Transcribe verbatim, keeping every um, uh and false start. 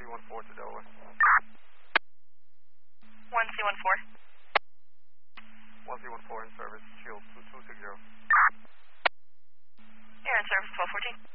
C one four to Delaware. one C one four. one C one four in service, shield two two six zero. You're in service twelve fourteen.